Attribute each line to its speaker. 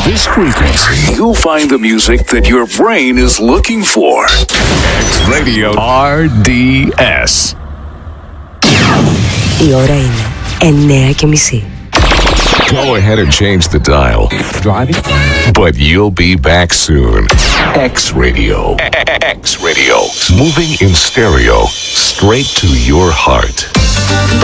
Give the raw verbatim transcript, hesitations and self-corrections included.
Speaker 1: this frequency, you'll find the music that your brain is looking for. X Radio R D S.
Speaker 2: Η ώρα είναι εννιά και μισή.
Speaker 3: Go ahead and change the dial.
Speaker 1: Driving?
Speaker 3: But you'll be back soon. X Radio. X Radio. Moving in stereo straight to your heart.